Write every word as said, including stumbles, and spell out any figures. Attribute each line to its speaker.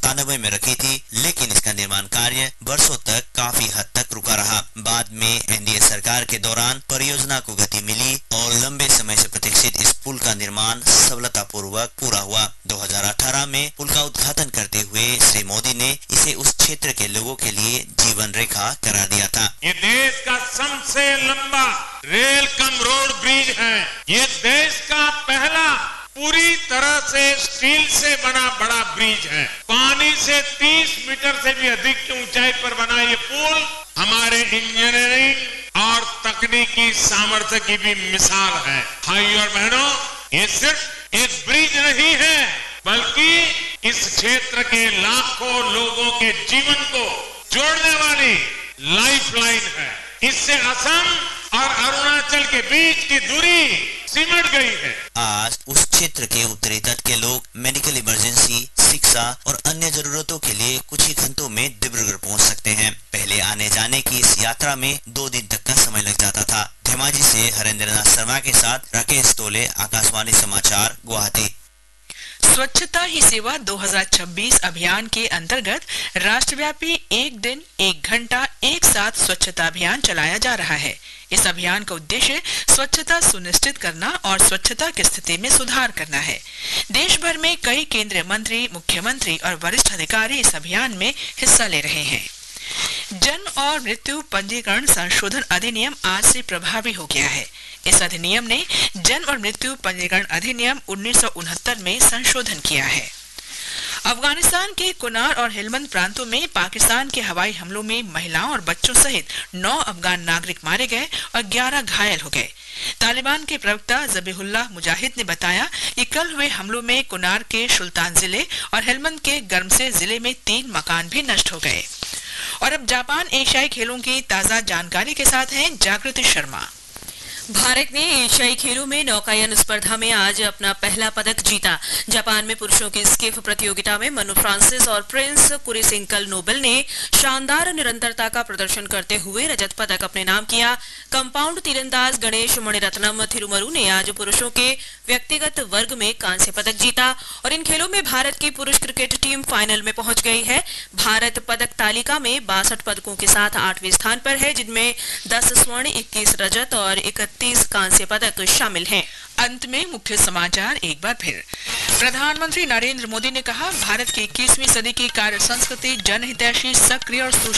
Speaker 1: सतानवे में रखी थी, लेकिन इसका निर्माण कार्य वर्षों तक काफी हद तक रुका रहा। बाद में एनडीए सरकार के दौरान परियोजना को गति मिली और लंबे समय से प्रतीक्षित इस पुल का निर्माण सफलतापूर्वक पूरा हुआ। दो हज़ार अठारह में पुल का उद्घाटन करते हुए श्री मोदी ने इसे उस क्षेत्र के लोगों के लिए जीवन रेखा करार दिया था।
Speaker 2: ये देश का सबसे लंबा रेल कम रोड ब्रिज है। ये देश का पहला पूरी तरह से स्टील से बना बड़ा ब्रिज है। पानी से तीस मीटर से भी अधिक की ऊंचाई पर बना ये पुल हमारे इंजीनियरिंग और तकनीकी सामर्थ्य की भी मिसाल है। भाइयों और बहनों, ये सिर्फ एक ब्रिज नहीं है, बल्कि इस क्षेत्र के लाखों लोगों के जीवन को जोड़ने वाली लाइफलाइन है। इससे असम और अरुणाचल के बीच की दूरी सिमट गई है।
Speaker 1: आज उस क्षेत्र के उत्तरी तट के लोग मेडिकल इमरजेंसी, शिक्षा और अन्य जरूरतों के लिए कुछ ही घंटों में डिब्रूगढ़ पहुंच सकते हैं। पहले आने जाने की इस यात्रा में दो दिन तक का समय लग जाता था। धेमाजी से हरेंद्र नाथ शर्मा के साथ राकेश तोले, आकाशवाणी समाचार, गुवाहाटी।
Speaker 3: स्वच्छता ही सेवा दो हज़ार छब्बीस अभियान के अंतर्गत राष्ट्रव्यापी एक दिन एक घंटा एक साथ स्वच्छता अभियान चलाया जा रहा है। इस अभियान का उद्देश्य स्वच्छता सुनिश्चित करना और स्वच्छता की स्थिति में सुधार करना है। देश भर में कई केंद्रीय मंत्री, मुख्यमंत्री और वरिष्ठ अधिकारी इस अभियान में हिस्सा ले रहे हैं। जन्म और मृत्यु पंजीकरण संशोधन अधिनियम आज से प्रभावी हो गया है। इस अधिनियम ने जन्म और मृत्यु पंजीकरण अधिनियम उन्नीस सौ उनहत्तर में संशोधन किया है। अफगानिस्तान के कुनार और हेलमंद प्रांतों में पाकिस्तान के हवाई हमलों में महिलाओं और बच्चों सहित नौ अफगान नागरिक मारे गए और ग्यारह घायल हो गए। तालिबान के प्रवक्ता ज़बीहुल्लाह मुजाहिद ने बताया कि कल हुए हमलों में कुनार के सुल्तान जिले और हेलमंद के गर्मसे जिले में तीन मकान भी नष्ट हो गए। और अब जापान एशियाई खेलों की ताजा जानकारी के साथ हैं जागृति शर्मा।
Speaker 4: भारत ने एशियाई खेलों में नौकायन स्पर्धा में आज अपना पहला पदक जीता। जापान में पुरुषों की स्कीफ प्रतियोगिता में मनु फ्रांसिस और प्रिंस कुरिसिंकल नोबल ने शानदार निरंतरता का प्रदर्शन करते हुए रजत पदक अपने नाम किया। कंपाउंड तीरंदाज गणेश मणिरत्नम थिरुमरु ने आज पुरुषों के व्यक्तिगत वर्ग में कांस्य पदक जीता और इन खेलों में भारत की पुरुष क्रिकेट टीम फाइनल में पहुंच गई है। भारत पदक तालिका में बासठ पदकों के साथ आठवें स्थान पर है, जिनमें दस स्वर्ण, इक्कीस रजत और इकतीस कांस्य पदक शामिल हैं।
Speaker 3: अंत में मुख्य समाचार एक बार फिर। प्रधानमंत्री नरेंद्र मोदी ने कहा, भारत की इक्कीसवीं सदी की कार्य संस्कृति जनहितैषी, सक्रिय और